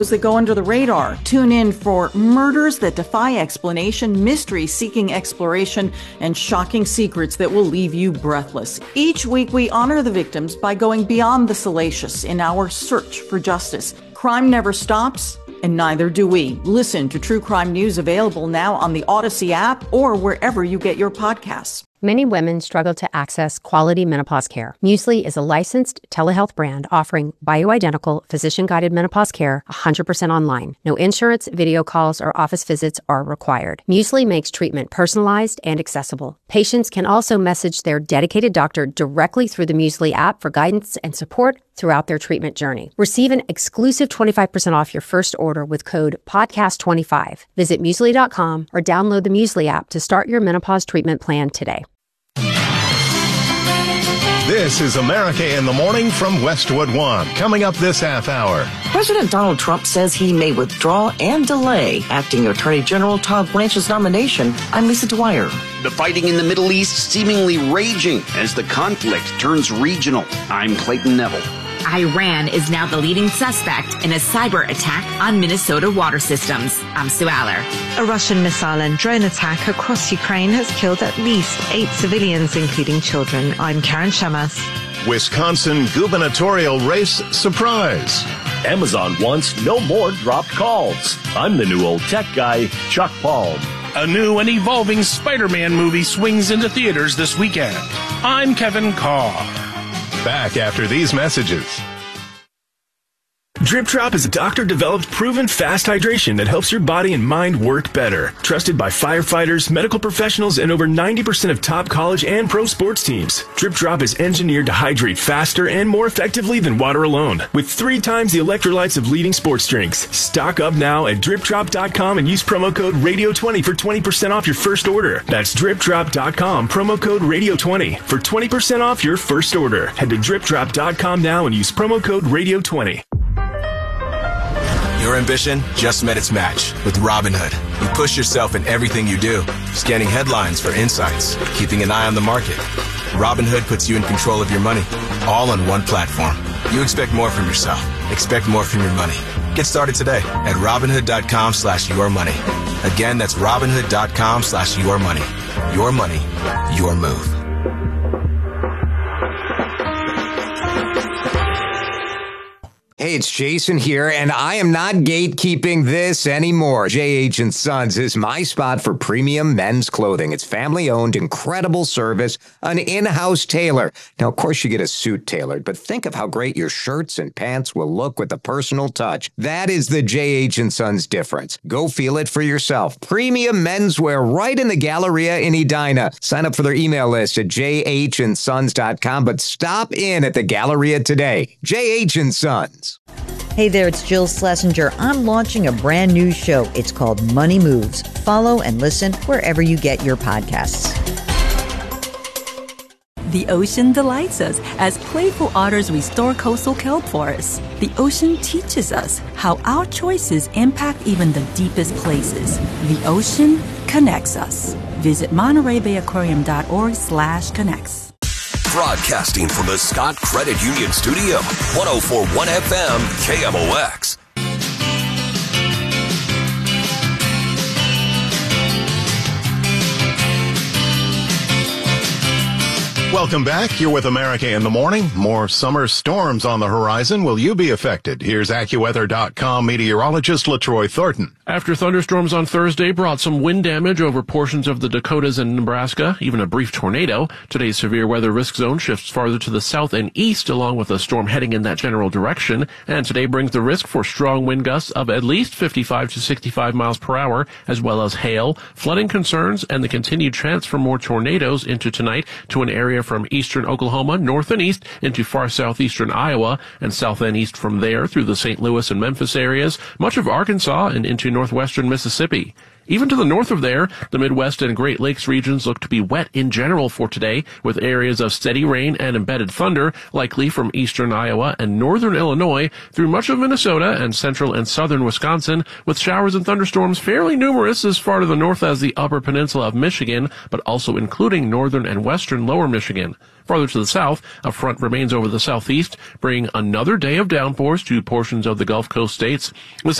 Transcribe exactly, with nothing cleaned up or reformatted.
that go under the radar. Tune in for murders that defy explanation, mysteries seeking exploration, and shocking secrets that will leave you breathless. Each week we honor the victims by going beyond the salacious in our search for justice. Crime never stops, and neither do we. Listen to True Crime News, available now on the Odyssey app or wherever you get your podcasts. Many women struggle to access quality menopause care. Muesli is a licensed telehealth brand offering bioidentical, physician-guided menopause care one hundred percent online. No insurance, video calls, or office visits are required. Muesli makes treatment personalized and accessible. Patients can also message their dedicated doctor directly through the Muesli app for guidance and support throughout their treatment journey. Receive an exclusive twenty-five percent off your first order with code podcast twenty-five. Visit muesli dot com or download the Muesli app to start your menopause treatment plan today. This is America in the Morning from Westwood One. Coming up this half hour. President Donald Trump says he may withdraw and delay Acting Attorney General Todd Blanche's nomination. I'm Lisa Dwyer. The fighting in the Middle East seemingly raging as the conflict turns regional. I'm Clayton Neville. Iran is now the leading suspect in a cyber attack on Minnesota water systems. I'm Sue Aller. A Russian missile and drone attack across Ukraine has killed at least eight civilians, including children. I'm Karen Shamas. Wisconsin gubernatorial race surprise. Amazon wants no more dropped calls. I'm the new old tech guy, Chuck Palm. A new and evolving Spider-Man movie swings into theaters this weekend. I'm Kevin Carr. Back after these messages. Drip Drop is a doctor-developed, proven fast hydration that helps your body and mind work better. Trusted by firefighters, medical professionals, and over ninety percent of top college and pro sports teams. Drip Drop is engineered to hydrate faster and more effectively than water alone, with three times the electrolytes of leading sports drinks. Stock up now at drip drop dot com and use promo code radio twenty for twenty percent off your first order. That's drip drop dot com, promo code radio twenty for twenty percent off your first order. Head to drip drop dot com now and use promo code radio twenty. Your ambition just met its match with Robinhood. You push yourself in everything you do, scanning headlines for insights, keeping an eye on the market. Robinhood puts you in control of your money, all on one platform. You expect more from yourself. Expect more from your money. Get started today at Robinhood dot com slash your money. Again, that's Robinhood dot com slash your money. Your money, your move. Hey, it's Jason here, and I am not gatekeeping this anymore. J H and Sons is my spot for premium men's clothing. It's family-owned, incredible service, an in-house tailor. Now, of course, you get a suit tailored, but think of how great your shirts and pants will look with a personal touch. That is the J H and Sons difference. Go feel it for yourself. Premium menswear right in the Galleria in Edina. Sign up for their email list at j h and sons dot com, but stop in at the Galleria today. J H and Sons. Hey there, it's Jill Schlesinger. I'm launching a brand new show. It's called Money Moves. Follow and listen wherever you get your podcasts. The ocean delights us. As playful otters restore coastal kelp forests, the ocean teaches us how our choices impact even the deepest places. The ocean connects us. Visit Monterey Bay Aquarium dot org slash connects. Broadcasting from the Scott Credit Union Studio, one oh four point one F M, K M O X. Welcome back. You're with America in the Morning. More summer storms on the horizon. Will you be affected? Here's AccuWeather dot com meteorologist LaTroy Thornton. After thunderstorms on Thursday brought some wind damage over portions of the Dakotas and Nebraska, even a brief tornado, today's severe weather risk zone shifts farther to the south and east, along with a storm heading in that general direction. And today brings the risk for strong wind gusts of at least fifty-five to sixty-five miles per hour, as well as hail, flooding concerns, and the continued chance for more tornadoes into tonight to an area from eastern Oklahoma, north and east, into far southeastern Iowa, and south and east from there through the Saint Louis and Memphis areas, much of Arkansas, and into northwestern Mississippi. Even to the north of there, the Midwest and Great Lakes regions look to be wet in general for today, with areas of steady rain and embedded thunder likely from eastern Iowa and northern Illinois through much of Minnesota and central and southern Wisconsin, with showers and thunderstorms fairly numerous as far to the north as the upper peninsula of Michigan, but also including northern and western lower Michigan. Farther to the south, a front remains over the southeast, bringing another day of downpours to portions of the Gulf Coast states. This